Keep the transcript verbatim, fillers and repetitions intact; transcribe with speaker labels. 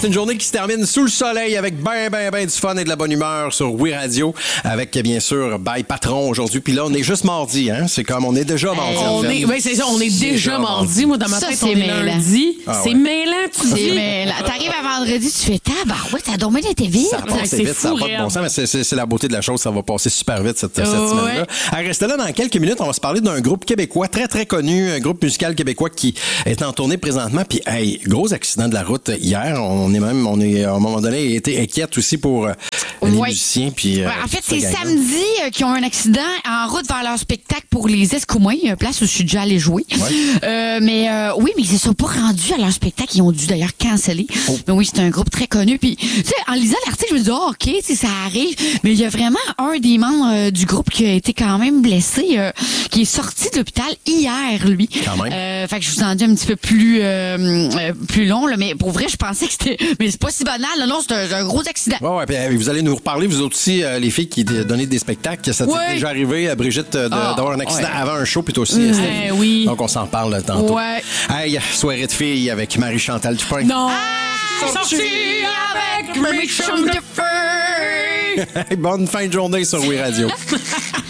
Speaker 1: c'est une journée qui se termine sous le soleil avec ben, ben, ben du fun et de la bonne humeur sur Oui Radio. Avec, bien sûr, Bye Patron aujourd'hui. Puis là, on est juste mardi, hein? C'est comme, on est déjà mardi.
Speaker 2: On est, oui, c'est ça, on est déjà, déjà mardi. mardi. Moi, dans ma
Speaker 3: ça,
Speaker 2: tête, on est
Speaker 3: mêlant.
Speaker 2: lundi. Ah, c'est ouais. mêlant, tu
Speaker 3: c'est
Speaker 2: dis.
Speaker 3: mêlant. T'arrives à vendredi, tu fais tabarouette, ça a dormi été vite.
Speaker 1: Ça a passé vite, ça n'a pas de bon sens, mais c'est, c'est, c'est la beauté de la chose. Ça va passer super vite cette, cette oh, semaine-là. Ouais. À rester là dans quelques minutes, on va se parler d'un groupe québécois très, très connu, un groupe musical québécois qui est en tournée présentement. Puis, hey, gros accident de la route hier. On est même, on est, à un moment donné, été inquiète aussi pour euh, les ouais. musiciens. Puis, euh,
Speaker 3: ouais, en fait, c'est samedi euh, qu'ils ont un accident en route vers leur spectacle pour les Escoumins, une place où je suis déjà allé jouer. Ouais. Euh, mais euh, oui, mais ils ne sont pas rendus à leur spectacle. Ils ont dû d'ailleurs canceller. Oh. Mais oui, c'est un groupe très connu. Puis, tu sais, en lisant l'article, je me dis, oh, OK, ça arrive. Mais il y a vraiment un des membres euh, du groupe qui a été quand même blessé, euh, qui est sorti de l'hôpital hier, lui.
Speaker 1: Quand même.
Speaker 3: Euh, fait que je vous en dis un petit peu plus euh, euh, plus long, là. Mais pour vrai, je pensais que c'était... Mais c'est pas si banal. Là, non, c'est un, un gros accident.
Speaker 1: Ouais, ouais. Puis vous allez nous reparler, vous aussi, euh, les filles qui donnaient des spectacles, que ça t'est ouais. déjà arrivé à Brigitte de, oh, d'avoir un accident ouais. avant un show, plutôt aussi.
Speaker 2: Mmh, oui.
Speaker 1: Donc, on s'en parle tantôt.
Speaker 2: Ouais.
Speaker 1: Hey, soirée de filles avec Marie-Chantal Dupin.
Speaker 2: Non! Ah, sorti avec mes chums de feu!
Speaker 1: Bonne fin de journée sur Oui Radio.